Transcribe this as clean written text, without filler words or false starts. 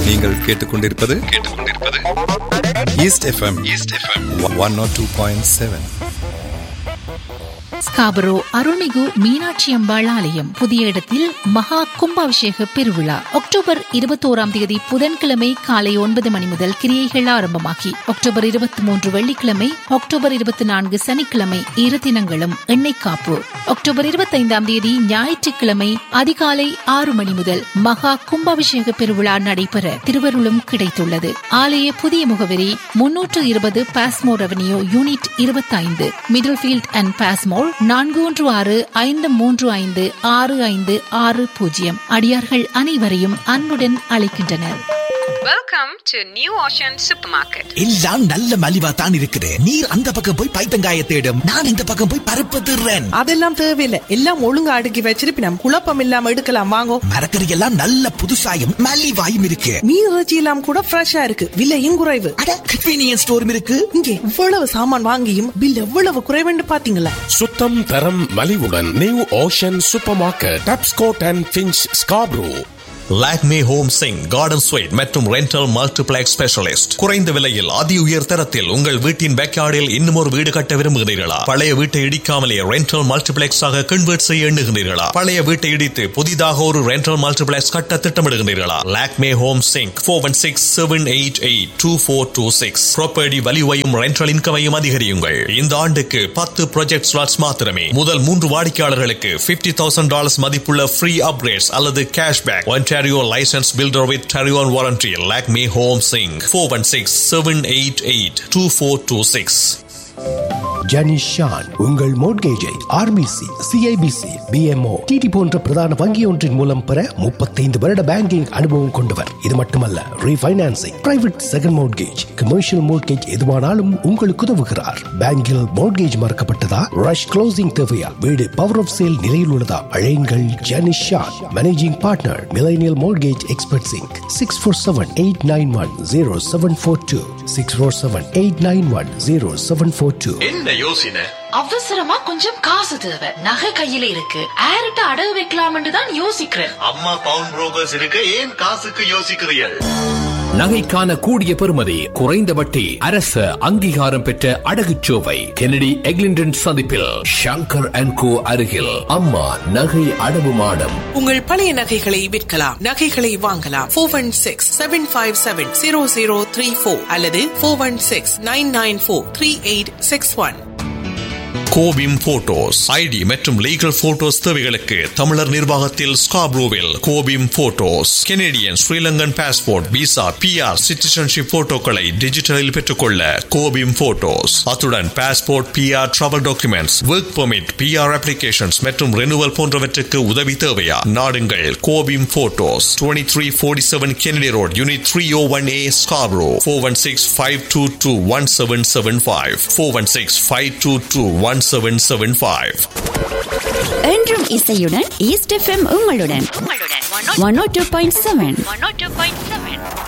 நீங்கள் கேட்டுக்கொண்டிருப்பது east FM 102.7. Scarborough அருள்மிகு மீனாட்சி அம்பாள் ஆலயம் புதிய இடத்தில் மகா கும்பாபிஷேக பெருவிழா அக்டோபர் 21 புதன்கிழமை காலை 9 மணி முதல் கிரியைகள் ஆரம்பமாகி அக்டோபர் 23 வெள்ளிக்கிழமை, அக்டோபர் 24 சனிக்கிழமை இரு தினங்களும் எண்ணெய் காப்பு. அக்டோபர் 25 ஞாயிற்றுக்கிழமை அதிகாலை 6 மணி முதல் மகா கும்பாபிஷேக பெருவிழா நடைபெற திருவருளும் கிடைத்துள்ளது. ஆலய புதிய முகவரி 320 Passmore avenue, unit 25, middle field and Passmore, 4165556560. அடியார்கள் அனைவரையும் அன்புடன் அழைக்கின்றனர். Welcome to New Ocean Supermarket. எல்லாம் நல்ல மலிவா தான் இருக்குது. நீர் அந்த பக்கம் போய் பைத்தங்காய தேடும், நான் இந்த பக்கம் போய் பருப்பு திருறேன். அதெல்லாம் தேவையில்லை, எல்லாம் ஒழுங்கா அடுக்கி வச்சிருப்பி நம்ம குழப்பம் இல்லாம எடுக்கலாம். வாங்கோ. மரக்கறி எல்லாம் நல்ல புதுசாயும் மலிவாயும் இருக்கு. மீன் இறைச்சி எல்லாம் கூட ஃப்ரெஷ்ஷா இருக்கு, விலையும் குறைவு. அட கன்வீனியன்ஸ் ஸ்டோரும் இருக்கு. இங்கே இவ்வளவு சாமான் வாங்கியும் பில் எவ்வளவு குறைவுன்னு பாத்தீங்களா? சுத்தம் தரம் மலிவுடன் new ocean super market, Tapscott and pinch, Scarborough. Lakme home Singh, garden sweet மற்றும் ரெண்டல் மல்டிப்ளெக்ஸ் ஸ்பெஷலிஸ்ட். குறைந்த விலையில் அதி உயர் தரத்தில் உங்கள் வீட்டின் பேக்யார்டில் இன்னும் ஒரு வீடு கட்ட விரும்புகிறீர்களா? பழைய வீட்டை இடிக்காமலே ரெண்டல் மல்டிப்ளெக்ஸ் ஆக கன்வெர்ட் செய்ய எண்ணுகிறீர்களா? பழைய வீட்டை இடித்து புதிதாக ஒரு ரெண்டல் மல்டிப்ளெக்ஸ் கட்ட திட்டமிடுகிறீர்களா? Lakme home Singh 416-788-2426. Property வேல்யூவையும் rental இன்கமையும் அதிகரியுங்கள். இந்த ஆண்டுக்கு 10 ப்ராஜெக்ட் ஸ்லாட்ஸ் மாத்திரமே. முதல் 3 வாடிக்கையாளர்களுக்கு $50,000 மதிப்புள்ள ஃப்ரீ அப்கிரேட்ஸ் அல்லது cashback. Ontario licensed builder with Tarion warranty. Lakme Home Singh 416-788-2426. Janish Shawn உங்கள் மோட்கேஜை ஆர்பிசி, சிஐபிசி, பிஎம்ஓ, டிடி போன்ற பிரதான வங்கி ஒன்றின் மூலம் பெற 35 வருட பேங்கிங் அனுபவம் கொண்டவர். இது மட்டுமல்ல, refinancing, private second mortgage, commercial mortgage எதுவானாலும் உங்களுக்கு உதவுகிறார். பேங்கில் மோட்கேஜ் மறக்கப்பட்டதா, ரஷ் க்ளோசிங் தேவையா, வீடு பவர் ஆஃப் சேல் நிலையில் உள்ளதா, அழையுங்கள் Janish Shawn. Managing partner, millennial mortgage expert Singh. 647-891-0742 647-891-0742. என்ன யோசனை? அவசரமா கொஞ்சம் காசு தேவை, நகை கையில இருக்கு, ஆரிட்ட அடகு வைக்கலாம்னு தான் யோசிக்கிறேன். அம்மா பவுன் புரோக்கர்ஸ் இருக்கு, ஏன் காசுக்கு யோசிக்கிறீர்கள்? நகைக்கான கூடிய பெறுமதி, குறைந்த வட்டி, அரசு அங்கீகாரம் பெற்ற அடகுச்சோவை கெனடி எக்லிண்டன் சந்திப்பில் ஷங்கர் அண்ட் கோ அருகில் அம்மா நகை அடவு மாடம். உங்கள் பழைய நகைகளை விற்கலாம், நகைகளை வாங்கலாம். 416-757-0034 அல்லது 416-994-3861. கோபிம் போட்டோஸ் ஐடி மற்றும் லீகல் போட்டோஸ் தேவைகளுக்கு தமிழர் நிர்வாகத்தில் ஸ்காப்ரோவில் கோபிம் photos. Canadian, Sri Lankan passport, visa, PR, citizenship போட்டோக்களை டிஜிட்டலில் பெற்றுக்கொள்ள கோபிம் போட்டோஸ். அத்துடன் passport, PR, travel documents, work permit, PR applications மற்றும் ரெனுவல் போன்றவற்றுக்கு உதவி தேவையா? நாடுங்கள் கோபிம் photos. 2347 Kennedy road, unit 301A, Scarborough. 416-522-1775 416-522-1775. என்றும் இசையுடன் ஈஸ்ட் எஃப்எம் உங்களுடன் 102.7.